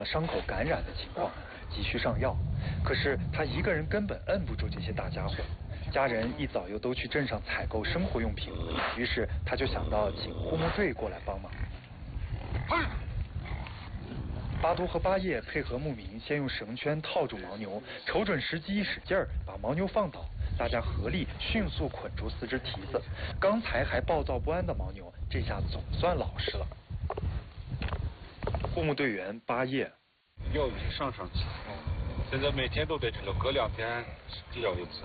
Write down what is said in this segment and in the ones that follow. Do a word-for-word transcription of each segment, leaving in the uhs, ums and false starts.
伤口感染的情况，急需上药。可是他一个人根本摁不住这些大家伙，家人一早又都去镇上采购生活用品，于是他就想到请护牧队过来帮忙。巴都和巴叶配合牧民，先用绳圈套住牦牛，瞅准时机一使劲儿，把牦牛放倒。大家合力迅速捆住四只蹄子，刚才还暴躁不安的牦牛，这下总算老实了。护牧队员巴叶， 药已经上上去，现在每天都在这里，隔两天是药一次。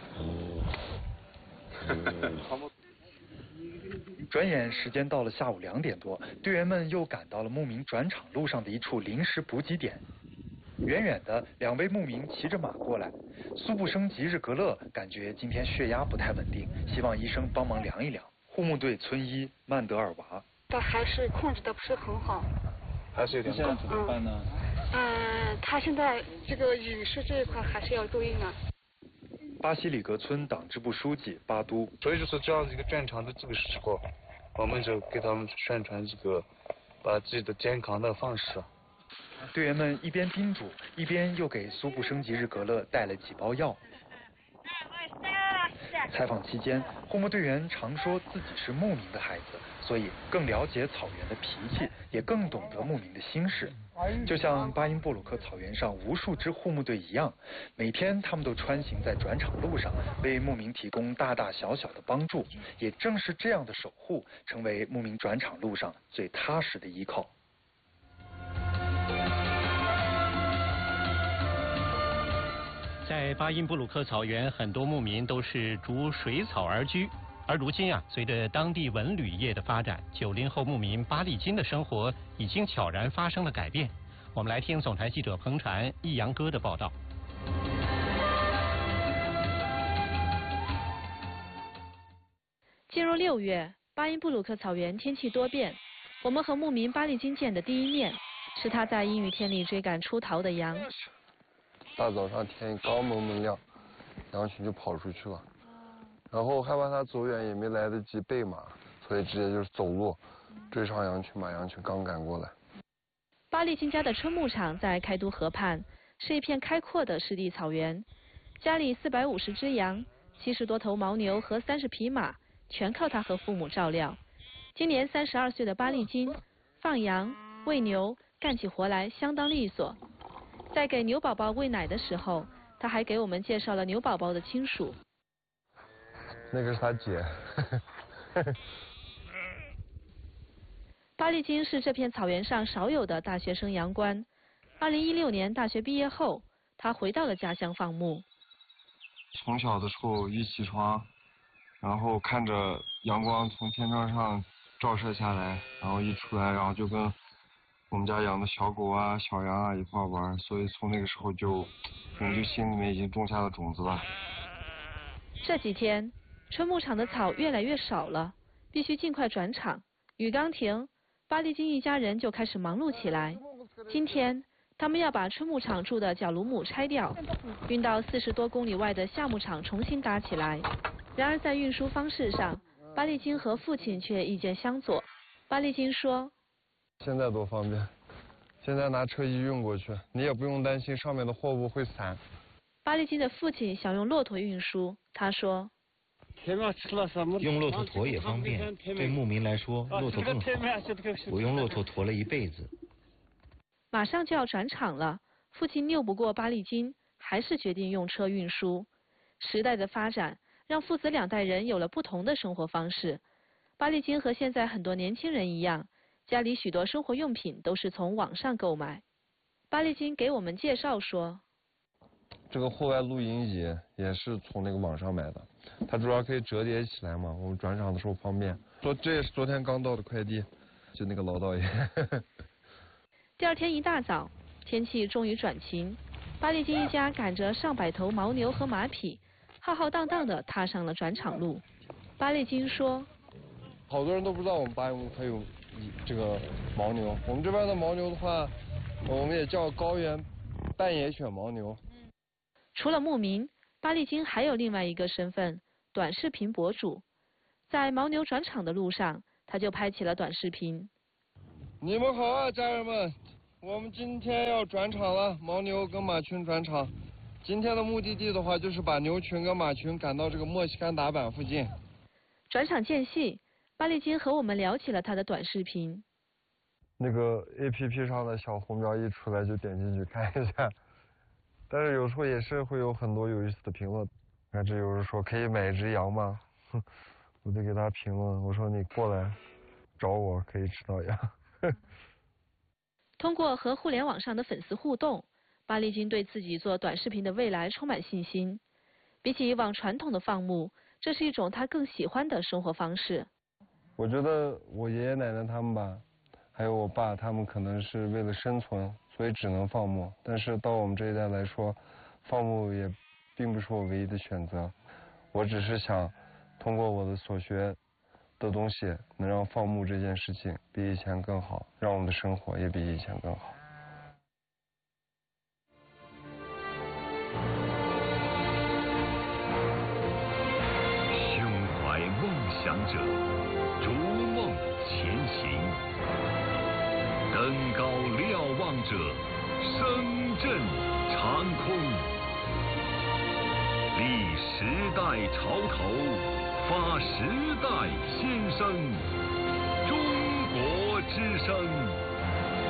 转眼时间到了下午两点多，队员们又赶到了牧民转场路上的一处临时补给点。远远的，两位牧民骑着马过来。苏布生吉日格勒感觉今天血压不太稳定，希望医生帮忙量一量。护牧队村医曼德尔娃， 他还是控制的不是很好， 还是有点高。 怎么办呢？ 嗯，他现在这个饮食这一块还是要注意呢。 巴西里格村党支部书记巴都， 所以就是这样一个正常的这个时候，我们就给他们宣传这个把自己的健康的方式。 队员们一边叮嘱，一边又给苏布生吉日格勒带了几包药。采访期间，护牧队员常说自己是牧民的孩子，所以更了解草原的脾气，也更懂得牧民的心事。就像巴音布鲁克草原上无数支护牧队一样，每天他们都穿行在转场路上，为牧民提供大大小小的帮助。也正是这样的守护，成为牧民转场路上最踏实的依靠。 在巴音布鲁克草原，很多牧民都是逐水草而居。而如今啊，随着当地文旅业的发展，九零后牧民巴利金的生活已经悄然发生了改变。我们来听总台记者彭传、易阳哥的报道。 进入六月，巴音布鲁克草原天气多变。我们和牧民巴利金见的第一面，是他在阴雨天里追赶出逃的羊。 大早上天刚蒙蒙亮，羊群就跑出去了，然后害怕它走远，也没来得及备马，所以直接就是走路追上羊群，把羊群刚赶过来。 巴利金家的春牧场在开都河畔，是一片开阔的湿地草原。家里四百五十只羊，七十多头牦牛和三十匹马，全靠他和父母照料。今年三十二岁的巴利金，放羊、喂牛，干起活来相当利索。在给牛宝宝喂奶的时候，他还给我们介绍了牛宝宝的亲属。 那个是他姐。 巴利金是这片草原上少有的大学生羊倌。二零一六年大学毕业后，他回到了家乡放牧。 从小的时候一起床，然后看着阳光从天窗上照射下来，然后一出来，然后就跟我们家养的小狗啊、小羊啊一块玩，所以从那个时候就，可能就心里面已经种下了种子吧。 这几天，春牧场的草越来越少了，必须尽快转场。雨刚停，巴利金一家人就开始忙碌起来。今天，他们要把春牧场住的角鲁姆拆掉，运到四十多公里外的夏牧场重新搭起来。然而在运输方式上，巴利金和父亲却意见相左。巴利金说： 现在多方便，现在拿车一运过去，你也不用担心上面的货物会散。 巴利金的父亲想用骆驼运输，他说： 用骆驼驮也方便，对牧民来说，骆驼更好。我用骆驼驮了一辈子。 马上就要转场了，父亲拗不过巴利金，还是决定用车运输。时代的发展让父子两代人有了不同的生活方式。巴利金和现在很多年轻人一样，家里许多生活用品都是从网上购买。巴利金给我们介绍说， 这个户外露营椅也是从那个网上买的，它主要可以折叠起来嘛，我们转场的时候方便。说这也是昨天刚到的快递，就那个老道爷。 第二天一大早，天气终于转晴，巴利金一家赶着上百头牦牛和马匹，浩浩荡荡地踏上了转场路。巴利金说， 好多人都不知道我们巴音布鲁克有这个牦牛，我们这边的牦牛的话，我们也叫高原半野犬牦牛。 除了牧民，巴利金还有另外一个身份，短视频博主。在牦牛转场的路上，他就拍起了短视频。 你们好啊，家人们！ 我们今天要转场了，牦牛跟马群转场。今天的目的地的话，就是把牛群跟马群赶到这个墨西干达坂附近。 转场间隙，巴利金和我们聊起了他的短视频。 那个 A P P 上的小红标一出来就点进去看一下，但是有时候也是会有很多有意思的评论。看这有人说可以买一只羊吗？哼，我就给他评论，我说你过来找我可以吃到羊。 通过和互联网上的粉丝互动，巴利金对自己做短视频的未来充满信心。比起以往传统的放牧，这是一种他更喜欢的生活方式。 我觉得我爷爷奶奶他们吧，还有我爸他们可能是为了生存，所以只能放牧。但是到我们这一代来说，放牧也并不是我唯一的选择。我只是想通过我的所学的东西，能让放牧这件事情比以前更好，让我们的生活也比以前更好。 胸怀梦想者，逐梦前行；登高瞭望者，声震长空。立时代潮头，发时代先声。中国之声。